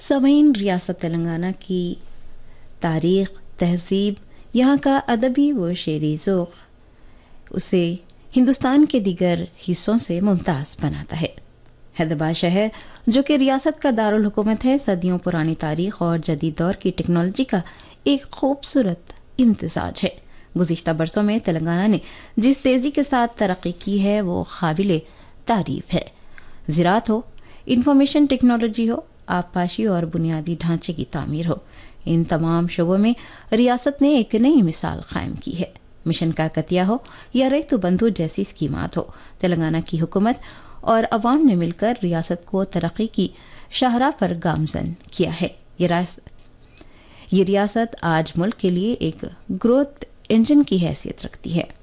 समीन रियासत तेलंगाना की तारीख, तहजीब, यहाँ का अदबी व शेरी ज़ौक़ उसे हिंदुस्तान के दीगर हिस्सों से मुमताज़ बनाता है। हैदराबाद शहर, जो कि रियासत का दारुल हुकूमत है, सदियों पुरानी तारीख और जदीद दौर की टेक्नोलॉजी का एक खूबसूरत इम्तिजाज है। गुज़िश्ता बरसों में तेलंगाना ने जिस तेज़ी के साथ तरक्की की है वो काबिल तारीफ है। ज़राअत हो, इंफॉर्मेशन टेक्नोलॉजी हो, आबपाशी और बुनियादी ढांचे की तामीर हो, इन तमाम शोबों में रियासत ने एक नई मिसाल कायम की है। मिशन काकतिया हो या रैतु बंधु जैसी स्कीमात हो, तेलंगाना की हुकूमत और अवाम ने मिलकर रियासत को तरक्की की शाहराह पर गामजन किया है। ये रियासत आज मुल्क के लिए एक ग्रोथ इंजन की हैसियत रखती है।